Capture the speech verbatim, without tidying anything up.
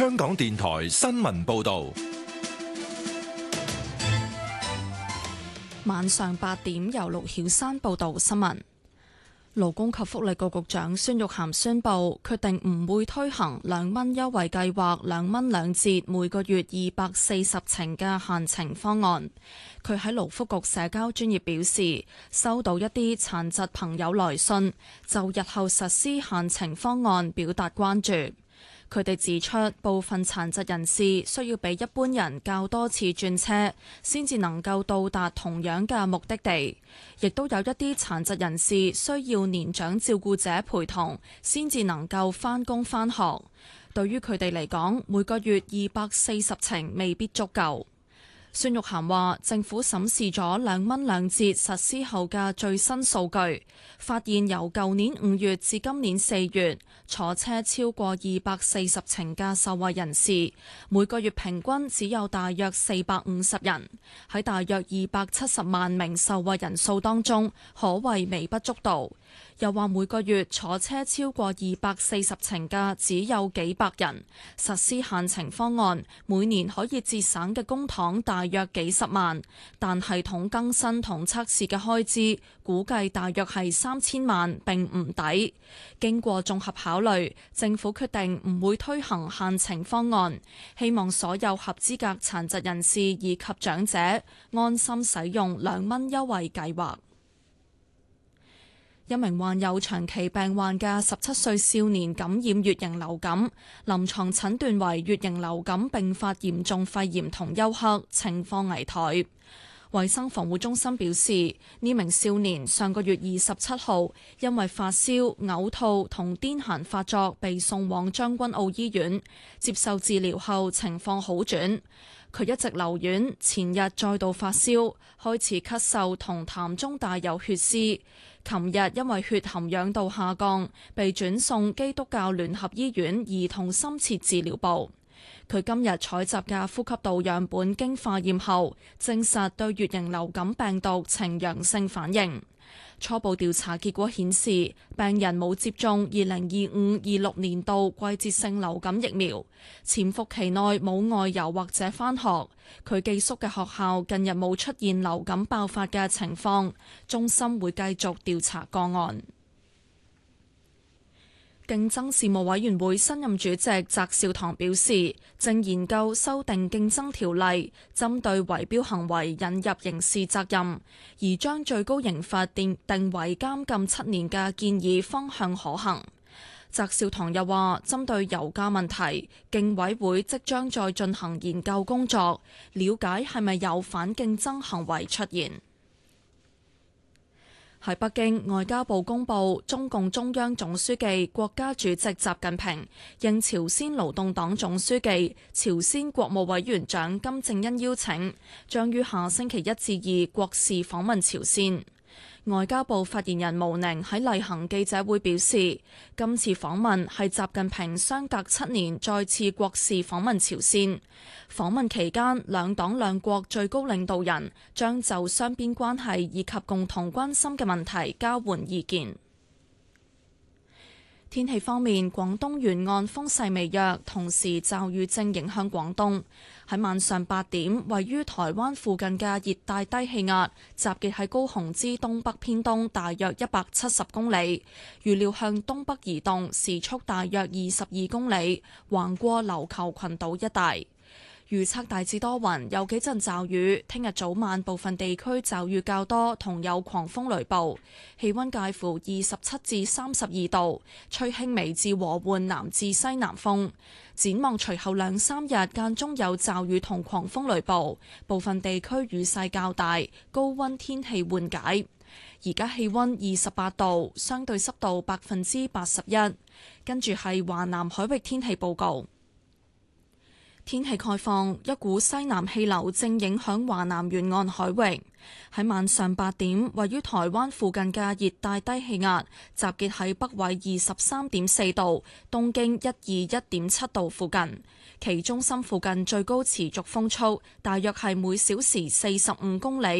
香港電台新聞報道。 晚上八點，由陸曉山報道新聞。勞工及福利局局長孫玉菡宣布，決定唔會推行兩蚊優惠計劃，兩蚊兩折，每個月二百四十程嘅限程方案。佢喺勞福局社交專頁表示，收到一啲殘疾朋友來信，就日後實施限程方案表達關注。佢哋指出，部分殘疾人士需要比一般人較多次轉車，先至能夠到達同樣嘅目的地。亦都有一啲殘疾人士需要年長照顧者陪同，先至能夠返工返學。對於佢哋嚟講，每個月二百四十程未必足夠。孫玉菡話：政府審視咗兩蚊兩折實施後嘅最新數據，發現由舊年五月至今年四月，坐車超過二百四十程嘅受惠人士，每個月平均只有大約四百五十人。喺大約二百七十萬名受惠人數當中，可謂微不足道。又話每個月坐車超過二百四十程嘅只有幾百人，實施限程方案，每年可以節省嘅公帑大約幾十萬，但系統更新同測試嘅開支估計大約係三千萬，並唔抵。經過綜合考慮，政府決定唔會推行限程方案，希望所有合資格殘疾人士以及長者安心使用兩蚊優惠計劃。一名患有長期病患嘅十七歲少年感染乙型流感，臨床診斷為乙型流感併發嚴重肺炎同休克，情況危殆。衛生防護中心表示，呢名少年上個月二十七號因為發燒、嘔吐同癲癇發作，被送往將軍澳醫院接受治療後，情況好轉。佢一直留院，前日再度發燒，開始咳嗽同痰中帶有血絲。琴日因為血含氧度下降，被轉送基督教聯合醫院兒童深切治療部。佢今日採集嘅呼吸道樣本經化驗後，證實對乙型流感病毒呈陽性反應。初步調查結果顯示，病人冇接種二零二五二六年度季節性流感疫苗，潛伏期內冇外遊或者返學。佢寄宿嘅學校近日冇出現流感爆發嘅情況，中心會繼續調查個案。競爭事務委員會新任主席翟紹唐表示，正研究修訂競爭條例，針對圍標行為引入刑事責任，而將最高刑罰定定為監禁七年嘅建議方向可行。翟紹唐又話，針對油價問題，競委會即將再進行研究工作，了解係咪有反競爭行為出現。喺北京，外交部公布，中共中央總書記、國家主席習近平應朝鮮勞動黨總書記、朝鮮國務委員長金正恩邀請，將於下星期一至二國事訪問朝鮮。外交部發言人毛寧喺例行記者會表示，今次訪問係習近平相隔七年再次國事訪問朝鮮。訪問期間，兩黨兩國最高領導人將就雙邊關係以及共同關心嘅問題交換意見。天氣方面，廣東沿岸風勢微弱，同時驟雨正影響廣東。喺晚上八點，位於台灣附近嘅熱帶低氣壓集結喺高雄之東北偏東大約一百七十公里，預料向東北移動，時速大約二十二公里，橫過琉球群島一帶。預測大致多雲，有幾陣驟雨。聽日早晚部分地區驟雨較多，同有狂風雷暴。氣溫介乎二十七至三十二度，吹輕微至和緩南至西南風。展望隨後兩三日間中有驟雨同狂風雷暴，部分地區雨勢較大，高溫天氣緩解。而家氣溫二十八度，相對濕度百分之八十一。跟住係華南海域天氣報告。天氣概況，一股西南氣流正影響華南沿岸海域。喺晚上八點，位於台灣附近嘅熱帶低氣壓集結喺北緯二十三點四度、東經一二一點七度附近，其中心附近最高持續風速大約係每小時四十五公里。